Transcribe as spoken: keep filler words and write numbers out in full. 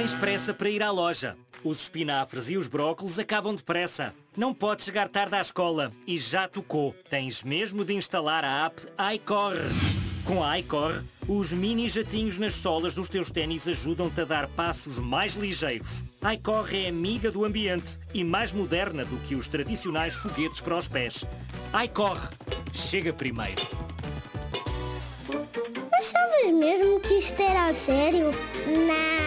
tens pressa para ir à loja. Os espinafres e os brócolos acabam depressa. Não podes chegar tarde à escola e já tocou. Tens mesmo de instalar a app iCorre. Com a iCorre, os mini jatinhos nas solas dos teus ténis ajudam-te a dar passos mais ligeiros. A iCorre é amiga do ambiente e mais moderna do que os tradicionais foguetes para os pés. iCorre, chega primeiro. Achavas mesmo que isto era a sério? Não.